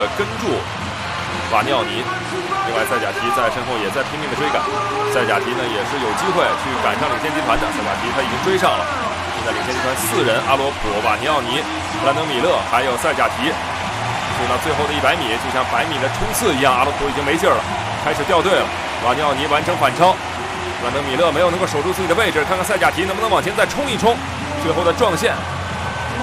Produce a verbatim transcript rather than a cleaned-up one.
跟住瓦尼奥尼。另外，塞贾提在身后也在拼命的追赶。塞贾提呢也是有机会去赶上领先集团的。塞贾提他已经追上了。现在领先集团四人：阿罗普、瓦尼奥尼、布兰登米勒还有塞贾提。所以到最后的一百米，就像百米的冲刺一样，阿罗普已经没劲儿了，开始掉队了。瓦尼奥尼完成反超。布兰登米勒没有能够守住自己的位置，看看塞贾提能不能往前再冲一冲。最后的撞线。